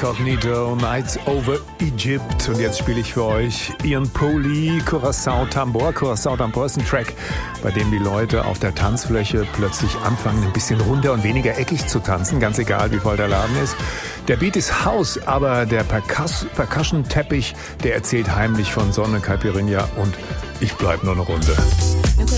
Incognito, Nights over Egypt. Und jetzt spiele ich für euch Ian Pooley, Curaçao Tambor. Curaçao Tambor ist ein Track, bei dem die Leute auf der Tanzfläche plötzlich anfangen, ein bisschen runder und weniger eckig zu tanzen, ganz egal, wie voll der Laden ist. Der Beat ist House, aber der Percussion-Teppich, der erzählt heimlich von Sonne, Caipirinha und ich bleib nur eine Runde.